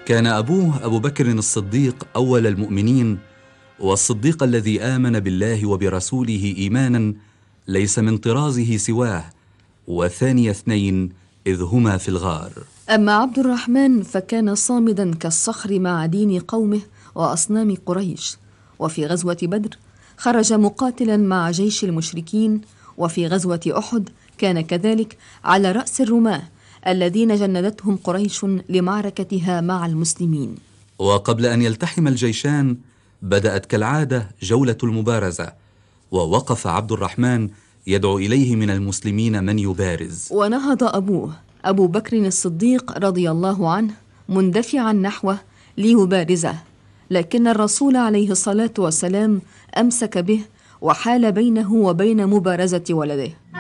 كان أبوه أبو بكر الصديق أول المؤمنين، والصديق الذي آمن بالله وبرسوله إيمانا ليس من طرازه سواه، وثاني اثنين إذ هما في الغار. أما عبد الرحمن فكان صامدا كالصخر مع دين قومه وأصنام قريش، وفي غزوة بدر خرج مقاتلا مع جيش المشركين، وفي غزوة أحد كان كذلك على رأس الرماة الذين جندتهم قريش لمعركتها مع المسلمين. وقبل أن يلتحم الجيشان بدأت كالعادة جولة المبارزة، ووقف عبد الرحمن يدعو إليه من المسلمين من يبارز. ونهض أبوه أبو بكر الصديق رضي الله عنه مندفعا نحوه ليبارزه، لكن الرسول عليه الصلاة والسلام أمسك به وحال بينه وبين مبارزة ولده.